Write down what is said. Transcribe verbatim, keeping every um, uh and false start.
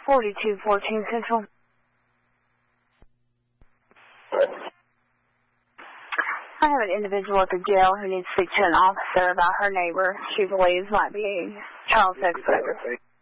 forty-two fourteen Central. I have an individual at the jail who needs to speak to an officer about her neighbor she believes might be a child sex predator.